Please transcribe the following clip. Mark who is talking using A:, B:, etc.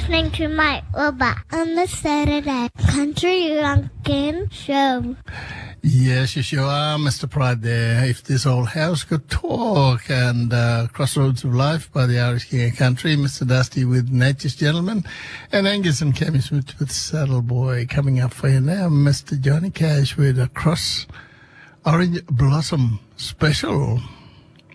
A: listening to Mike Robot on the Saturday Country Lunkin Show.
B: Yes, you sure are, Mr. Pride there. If this old house could talk, and Crossroads of Life by the Irish King of Country, Mr. Dusty with Nature's Gentleman, and Angus and Cammy Smith with Saddle Boy. Coming up for you now, Mr. Johnny Cash with a Cross Orange Blossom Special.